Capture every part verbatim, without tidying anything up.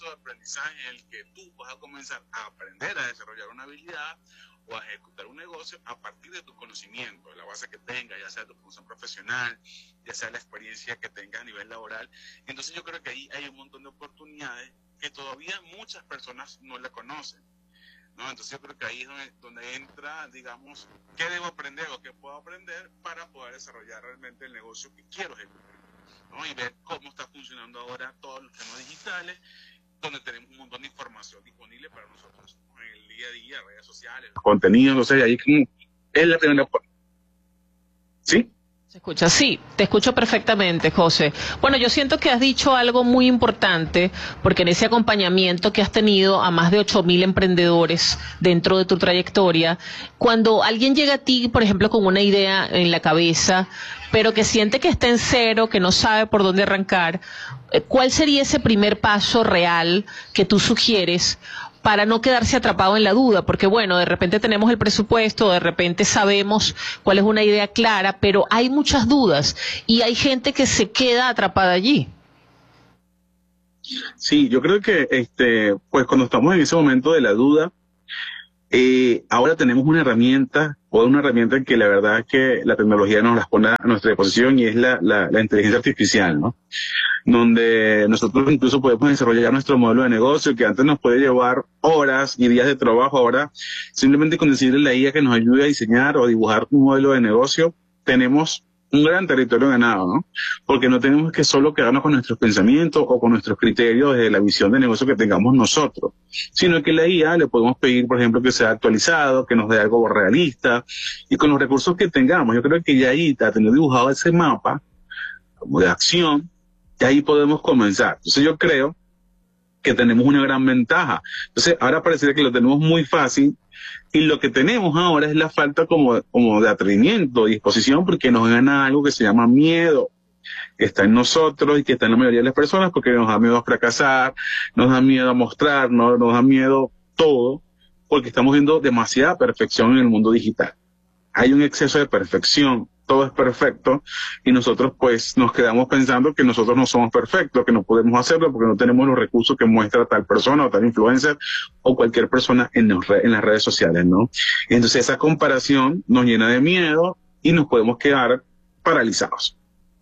de aprendizaje en el que tú vas a comenzar a aprender a desarrollar una habilidad o a ejecutar un negocio a partir de tu conocimiento, de la base que tengas, ya sea tu función profesional, ya sea la experiencia que tengas a nivel laboral. Entonces yo creo que ahí hay un montón de oportunidades que todavía muchas personas no la conocen, ¿no? Entonces yo creo que ahí es donde, donde entra, digamos, qué debo aprender o qué puedo aprender para poder desarrollar realmente el negocio que quiero ejecutar, ¿no? Y ver cómo está funcionando ahora todos los temas digitales, donde tenemos un montón de información disponible para nosotros, ¿no? En el día a día, redes sociales, contenido, no sé, ahí como es la primera parte. ¿Sí? ¿Se escucha? Sí, te escucho perfectamente, José. Bueno, yo siento que has dicho algo muy importante, porque en ese acompañamiento que has tenido a más de ocho mil emprendedores dentro de tu trayectoria, cuando alguien llega a ti, por ejemplo, con una idea en la cabeza, pero que siente que está en cero, que no sabe por dónde arrancar, ¿cuál sería ese primer paso real que tú sugieres para no quedarse atrapado en la duda? Porque bueno, de repente tenemos el presupuesto, de repente sabemos cuál es una idea clara, pero hay muchas dudas y hay gente que se queda atrapada allí. Sí, yo creo que este, pues cuando estamos en ese momento de la duda, eh, ahora tenemos una herramienta, o una herramienta que la verdad es que la tecnología nos las pone a nuestra disposición, y es la, la, la inteligencia artificial, ¿no? Donde nosotros incluso podemos desarrollar nuestro modelo de negocio, que antes nos puede llevar horas y días de trabajo. Ahora, simplemente con decirle a la I A que nos ayude a diseñar o a dibujar un modelo de negocio, tenemos un gran territorio ganado, ¿no? Porque no tenemos que solo quedarnos con nuestros pensamientos o con nuestros criterios de la visión de negocio que tengamos nosotros, sino que la I A le podemos pedir, por ejemplo, que sea actualizado, que nos dé algo realista, y con los recursos que tengamos. Yo creo que ya ahí, teniendo dibujado ese mapa como de acción, y ahí podemos comenzar. Entonces yo creo que tenemos una gran ventaja. Entonces ahora parece que lo tenemos muy fácil, y lo que tenemos ahora es la falta como, como de atrevimiento, disposición, porque nos gana algo que se llama miedo, que está en nosotros y que está en la mayoría de las personas, porque nos da miedo a fracasar, nos da miedo a mostrarnos, nos da miedo todo, porque estamos viendo demasiada perfección en el mundo digital. Hay un exceso de perfección, todo es perfecto, y nosotros pues nos quedamos pensando que nosotros no somos perfectos, que no podemos hacerlo porque no tenemos los recursos que muestra tal persona o tal influencer o cualquier persona en, los, en las redes sociales, ¿no? Entonces esa comparación nos llena de miedo y nos podemos quedar paralizados.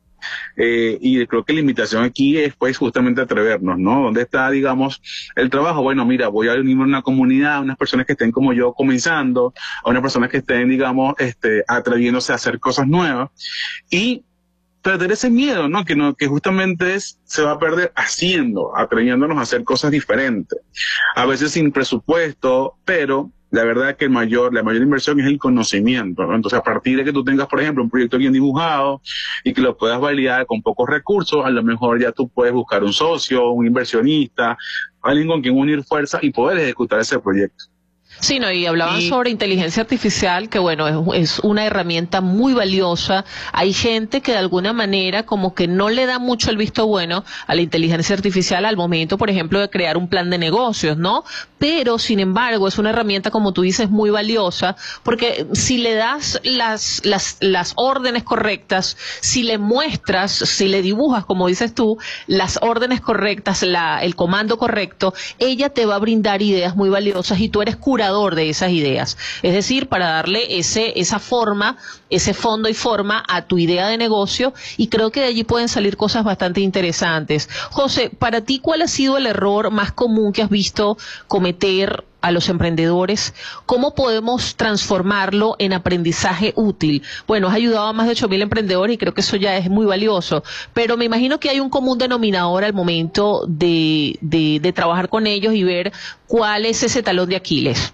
Eh, y creo que la invitación aquí es pues justamente atrevernos, ¿no? ¿Dónde está, digamos, el trabajo? Bueno, mira, voy a unirme a una comunidad, a unas personas que estén como yo comenzando, a unas personas que estén, digamos, este, atreviéndose a hacer cosas nuevas, y perder ese miedo, ¿no? Que no, que justamente es, se va a perder haciendo, atreviéndonos a hacer cosas diferentes. A veces sin presupuesto, pero la verdad es que el mayor, la mayor inversión es el conocimiento, ¿no? Entonces, a partir de que tú tengas, por ejemplo, un proyecto bien dibujado y que lo puedas validar con pocos recursos, a lo mejor ya tú puedes buscar un socio, un inversionista, alguien con quien unir fuerzas y poder ejecutar ese proyecto. Sí, no, y hablaban y... sobre inteligencia artificial, que bueno, es, es una herramienta muy valiosa. Hay gente que de alguna manera como que no le da mucho el visto bueno a la inteligencia artificial al momento, por ejemplo, de crear un plan de negocios, ¿no? Pero, sin embargo, es una herramienta, como tú dices, muy valiosa, porque si le das las, las, las órdenes correctas, si le muestras, si le dibujas, como dices tú, las órdenes correctas, la, el comando correcto, ella te va a brindar ideas muy valiosas y tú eres curador de esas ideas, es decir, para darle ese esa forma, ese fondo y forma a tu idea de negocio, y creo que de allí pueden salir cosas bastante interesantes. José, para ti, ¿cuál ha sido el error más común que has visto cometer a los emprendedores? ¿Cómo podemos transformarlo en aprendizaje útil? Bueno, has ayudado a más de ocho mil emprendedores y creo que eso ya es muy valioso, pero me imagino que hay un común denominador al momento de, de, de trabajar con ellos y ver cuál es ese talón de Aquiles.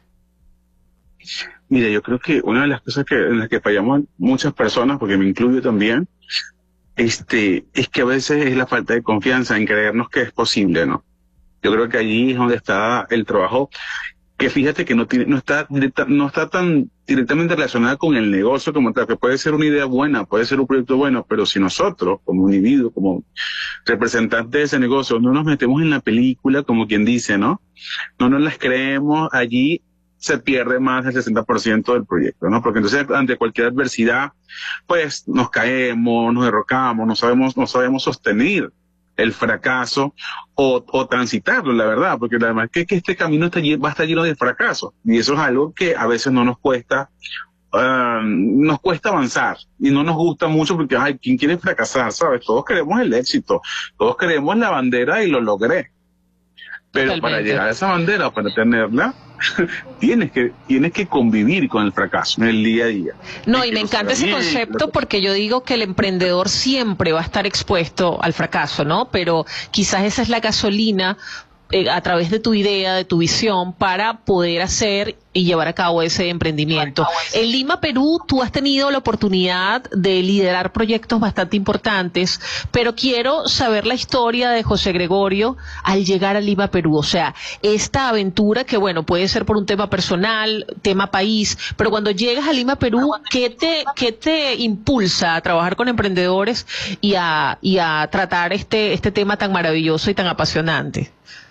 Mira, yo creo que una de las cosas que, en las que fallamos muchas personas, porque me incluyo también, este, es que a veces es la falta de confianza en creernos que es posible, ¿no? Yo creo que allí es donde está el trabajo, que fíjate que no tiene, no está directa, no está tan directamente relacionada con el negocio como tal, que puede ser una idea buena, puede ser un proyecto bueno, pero si nosotros, como individuos, como representantes de ese negocio, no nos metemos en la película, como quien dice, ¿no? No nos las creemos, allí se pierde más del sesenta por ciento del proyecto, ¿no? Porque entonces ante cualquier adversidad, pues nos caemos, nos derrocamos, no sabemos, no sabemos sostener el fracaso o, o transitarlo, la verdad, porque además que, que este camino está, va a estar lleno de fracasos y eso es algo que a veces no nos cuesta, uh, nos cuesta avanzar y no nos gusta mucho porque, ay, ¿quién quiere fracasar? ¿Sabes? Todos queremos el éxito, todos queremos la bandera y lo logré. Pero Totalmente. Para llegar a esa bandera, para tenerla, tienes que tienes que convivir con el fracaso en el día a día. No, y me encanta ese concepto porque yo digo que el emprendedor siempre va a estar expuesto al fracaso, ¿no? Pero quizás esa es la gasolina eh, a través de tu idea, de tu visión, para poder hacer y llevar a cabo ese emprendimiento. En Lima, Perú, tú has tenido la oportunidad de liderar proyectos bastante importantes, pero quiero saber la historia de José Gregorio al llegar a Lima, Perú. O sea, esta aventura que, bueno, puede ser por un tema personal, tema país, pero cuando llegas a Lima, Perú, ¿qué te, qué te impulsa a trabajar con emprendedores y a, y a tratar este, este tema tan maravilloso y tan apasionante?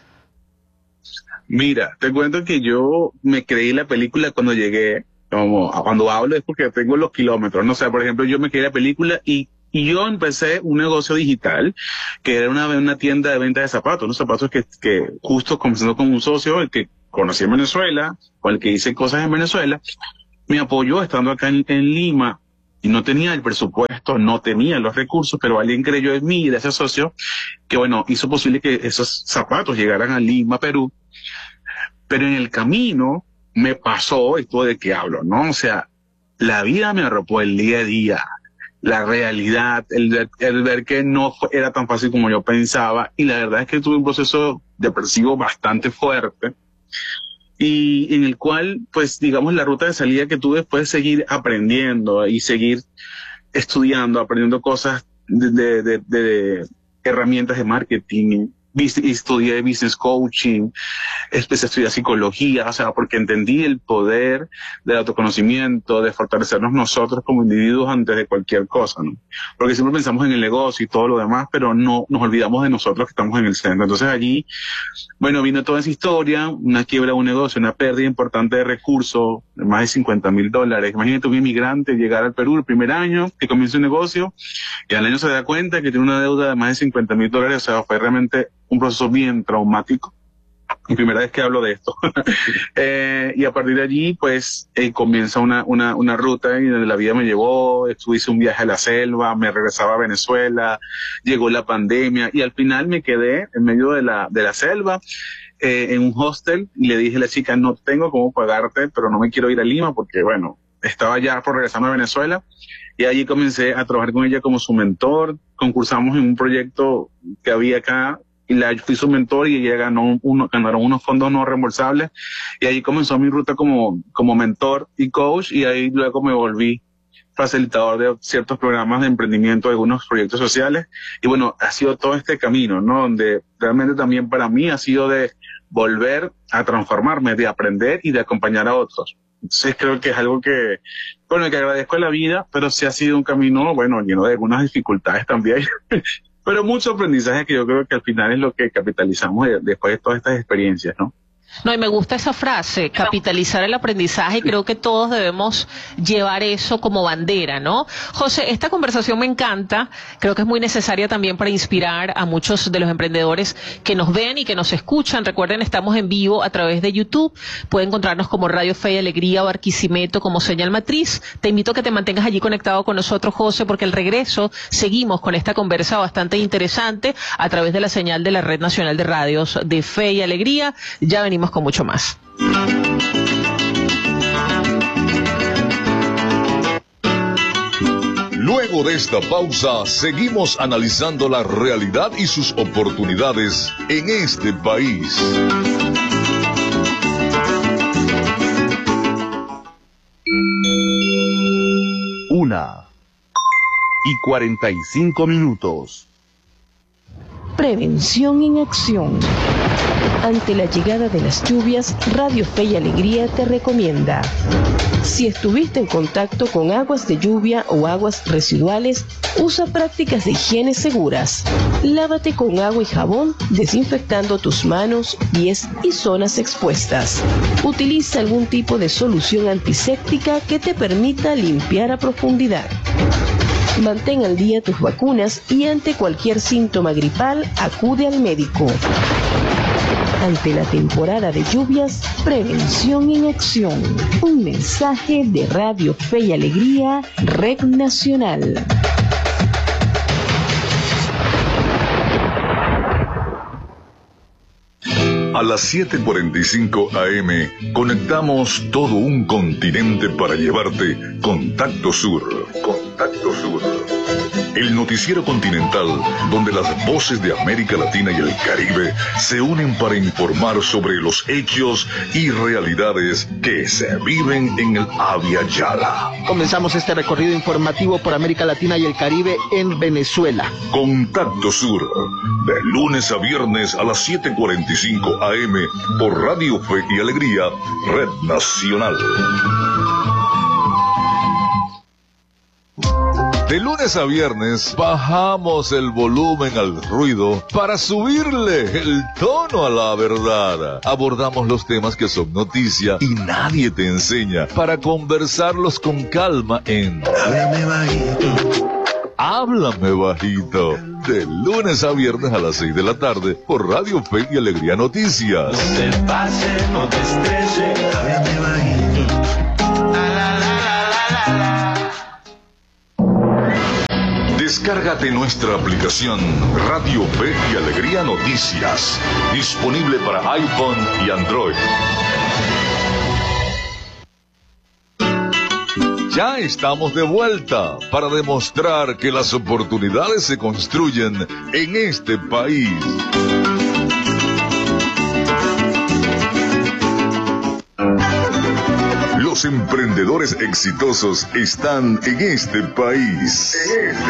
Mira, te cuento que yo me creí la película cuando llegué, como cuando hablo es porque tengo los kilómetros, no sé, por ejemplo, yo me creí la película y, y yo empecé un negocio digital que era una, una tienda de venta de zapatos, unos zapatos que, que justo comenzando con un socio, el que conocí en Venezuela, con el que hice cosas en Venezuela, me apoyó estando acá en, en Lima y no tenía el presupuesto, no tenía los recursos, pero alguien creyó en mí, de ese socio, que bueno, hizo posible que esos zapatos llegaran a Lima, Perú. Pero en el camino me pasó esto de que hablo, ¿no? O sea, la vida me arropó el día a día, la realidad, el, el ver que no era tan fácil como yo pensaba. Y la verdad es que tuve un proceso depresivo bastante fuerte y en el cual, pues, digamos, la ruta de salida que tuve fue seguir aprendiendo y seguir estudiando, aprendiendo cosas de, de, de, de herramientas de marketing. Estudié business coaching, empecé a estudiar psicología, o sea, porque entendí el poder del autoconocimiento, de fortalecernos nosotros como individuos antes de cualquier cosa, ¿no? Porque siempre pensamos en el negocio y todo lo demás, pero no nos olvidamos de nosotros que estamos en el centro. Entonces allí, bueno, vino toda esa historia, una quiebra de un negocio, una pérdida importante de recursos, de más de cincuenta mil dólares. Imagínate un inmigrante llegar al Perú el primer año, que comienza un negocio, y al año se da cuenta que tiene una deuda de más de cincuenta mil dólares, o sea, fue realmente un proceso bien traumático. Mi primera vez que hablo de esto. eh, y a partir de allí, pues, eh, comienza una, una, una ruta y donde la vida me llevó, hice un viaje a la selva, me regresaba a Venezuela, llegó la pandemia y al final me quedé en medio de la, de la selva, eh, en un hostel y le dije a la chica, no tengo cómo pagarte, pero no me quiero ir a Lima porque, bueno, estaba ya por regresarme a Venezuela. Y allí comencé a trabajar con ella como su mentor, concursamos en un proyecto que había acá, y la fui su mentor y ella ganó uno, ganaron unos fondos no reembolsables y ahí comenzó mi ruta como, como mentor y coach y ahí luego me volví facilitador de ciertos programas de emprendimiento, de algunos proyectos sociales y bueno, ha sido todo este camino, ¿no? Donde realmente también para mí ha sido de volver a transformarme, de aprender y de acompañar a otros. Entonces creo que es algo que, bueno, que agradezco a la vida, pero sí ha sido un camino, bueno, lleno de algunas dificultades también. Pero mucho aprendizaje que yo creo que al final es lo que capitalizamos después de todas estas experiencias, ¿no? No, y me gusta esa frase, capitalizar el aprendizaje, y creo que todos debemos llevar eso como bandera, ¿no? José, esta conversación me encanta, creo que es muy necesaria también para inspirar a muchos de los emprendedores que nos ven y que nos escuchan. Recuerden, estamos en vivo a través de YouTube, pueden encontrarnos como Radio Fe y Alegría o Barquisimeto como señal matriz. Te invito a que te mantengas allí conectado con nosotros, José, porque al regreso seguimos con esta conversa bastante interesante a través de la señal de la Red Nacional de Radios de Fe y Alegría. Ya venimos con mucho más. Luego de esta pausa, seguimos analizando la realidad y sus oportunidades en este país. Una y cuarenta y cinco minutos. Prevención en acción. Ante la llegada de las lluvias, Radio Fe y Alegría te recomienda: si estuviste en contacto con aguas de lluvia o aguas residuales, usa prácticas de higiene seguras. Lávate con agua y jabón, desinfectando tus manos, pies y zonas expuestas. Utiliza algún tipo de solución antiséptica que te permita limpiar a profundidad. Mantén al día tus vacunas y ante cualquier síntoma gripal, acude al médico. Ante la temporada de lluvias, prevención en acción. Un mensaje de Radio Fe y Alegría, Red Nacional. A las siete cuarenta y cinco A M conectamos todo un continente para llevarte Contacto Sur. Contacto Sur. El noticiero continental donde las voces de América Latina y el Caribe se unen para informar sobre los hechos y realidades que se viven en el Abya Yala. Comenzamos este recorrido informativo por América Latina y el Caribe en Venezuela. Contacto Sur, de lunes a viernes a las siete cuarenta y cinco A M por Radio Fe y Alegría, Red Nacional. De lunes a viernes bajamos el volumen al ruido para subirle el tono a la verdad. Abordamos los temas que son noticia y nadie te enseña para conversarlos con calma en Háblame Bajito. Háblame Bajito. De lunes a viernes a las seis de la tarde por Radio Fe y Alegría Noticias. No te pase, no te estrese, háblame bajito. La, la, la, la, la, la. Descárgate nuestra aplicación Radio Fe y Alegría Noticias, disponible para iPhone y Android. Ya estamos de vuelta para demostrar que las oportunidades se construyen en este país. Los emprendedores exitosos están en este país.